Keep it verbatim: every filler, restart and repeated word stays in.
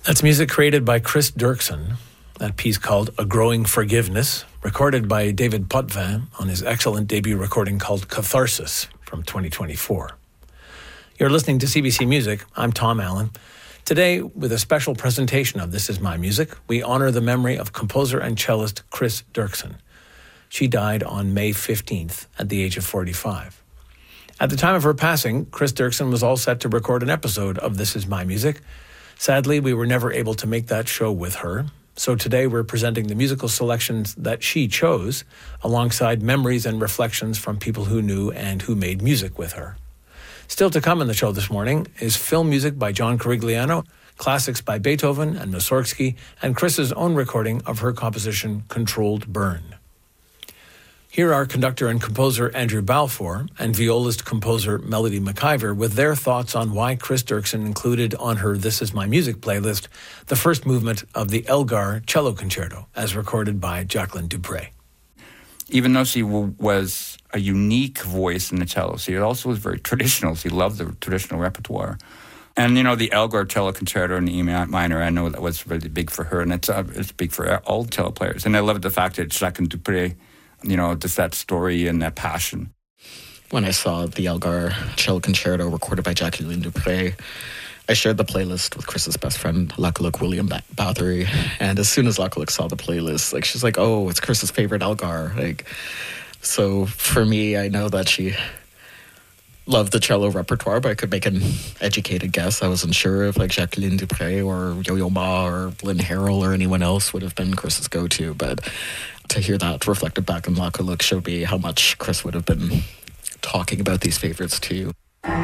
That's music created by Chris Dirksen. That piece called A Growing Forgiveness, recorded by David Potvin on his excellent debut recording called Catharsis from twenty twenty-four. You're listening to C B C Music. I'm Tom Allen. Today, with a special presentation of This Is My Music, we honor the memory of composer and cellist Chris Dirksen. She died on May fifteenth at the age of forty-five. At the time of her passing, Chris Dirksen was all set to record an episode of This Is My Music. Sadly, we were never able to make that show with her. So today we're presenting the musical selections that she chose, alongside memories and reflections from people who knew and who made music with her. Still to come in the show this morning is film music by John Corigliano, classics by Beethoven and Mussorgsky, and Chris's own recording of her composition Controlled Burn. Here are conductor and composer Andrew Balfour and violist composer Melody McIver with their thoughts on why Chris Dirksen included on her This Is My Music playlist the first movement of the Elgar Cello Concerto, as recorded by Jacqueline Dupre. Even though she w- was a unique voice in the cello, she also was very traditional. She loved the traditional repertoire. And, you know, the Elgar Cello Concerto in the E minor, I know that was really big for her, and it's, uh, it's big for all cello players. And I love the fact that Jacqueline Dupre, you know, just that story and that passion. When I saw the Elgar Cello Concerto recorded by Jacqueline Dupre, I shared the playlist with Chris's best friend, Lachlan William Bathory. And as soon as Lachlan saw the playlist, like, she's like, oh, it's Chris's favorite Elgar. Like, so for me, I know that she loved the cello repertoire, but I could make an educated guess. I wasn't sure if, like, Jacqueline Dupre or Yo-Yo Ma or Lynn Harrell or anyone else would have been Chris's go-to, but to hear that reflected back in Lachlan showed me how much Chris would have been talking about these favorites too.